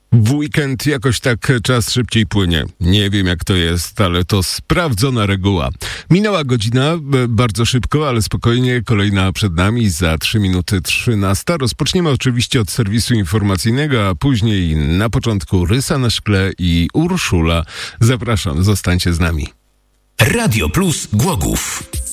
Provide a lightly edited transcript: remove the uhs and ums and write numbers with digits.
W weekend jakoś tak czas szybciej płynie. Nie wiem jak to jest, ale to sprawdzona reguła. Minęła godzina, bardzo szybko, ale spokojnie. Kolejna przed nami, za 3 minuty 13. Rozpoczniemy oczywiście od serwisu informacyjnego, a później na początku Rysa na szkle i Urszula. Zapraszam, zostańcie z nami. Radio Plus Głogów.